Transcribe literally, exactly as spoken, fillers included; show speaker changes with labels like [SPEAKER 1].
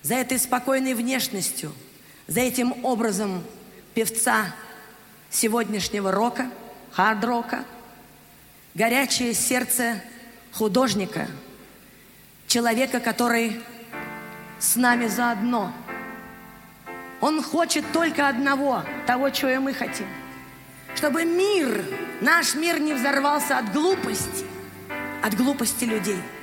[SPEAKER 1] за этой спокойной внешностью, за этим образом певца сегодняшнего рока, хард-рока, горячее сердце художника, человека, который с нами заодно. Он хочет только одного, того, чего и мы хотим. Чтобы мир, наш мир не взорвался от глупости, от глупости людей.